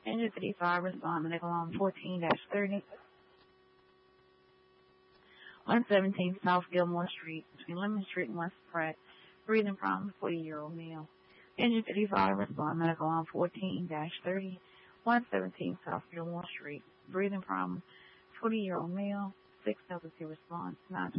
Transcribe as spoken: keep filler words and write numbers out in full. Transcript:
Engine fifty-five, respond medical on fourteen thirty. one seventeen South Gilmore Street, between Lemon Street and West Pratt. Breathing problem, forty-year-old male. Engine fifty-five, respond medical on fourteen thirty. one seventeen South Gilmore Street. Breathing problem, forty-year-old male. six Delta Two response, nine